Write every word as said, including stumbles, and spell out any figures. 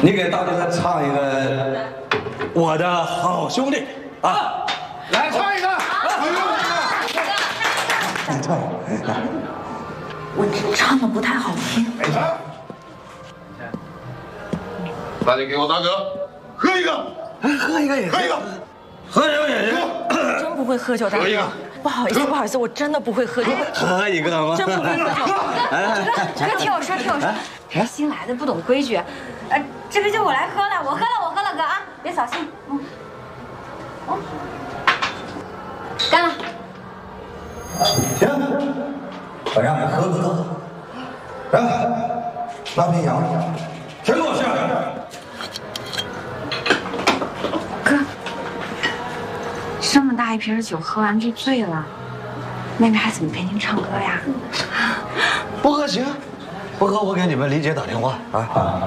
你给大哥唱一个《我的好兄弟》啊， 来唱一个。 你唱。 我唱的不太好听。 没事。那你给我大哥喝一个， 喝一个也喝一个， 喝一个也行。 真不会喝酒，大哥。不好意思，不好意思，我真的不会喝酒。 喝一个吗？ 真不会喝酒。 这个听我说，听我说，新来的不懂规矩，呃，这个就我来喝了，我喝了，我喝了，哥啊，别扫兴。嗯，哦，干了。 行，我让你喝喝。来，拉瓶羊，全给我下来。 哥，这么大一瓶酒喝完就醉了，妹妹还怎么陪您唱歌呀？ 不喝行，不喝我给你们李姐打电话啊。